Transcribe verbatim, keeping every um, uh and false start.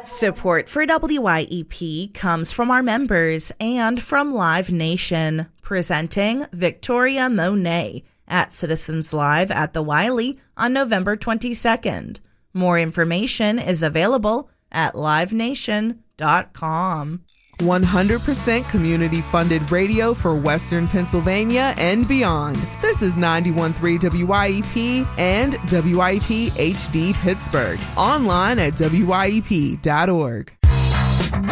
Support for W I E P comes from our members and from Live Nation, presenting Victoria Monet at Citizens Live at the Wiley on November twenty-second. More information is available at live nation dot com. one hundred percent community-funded radio for Western Pennsylvania and beyond. This is ninety-one point three W I E P and W I E P H D Pittsburgh. Online at W I E P dot org.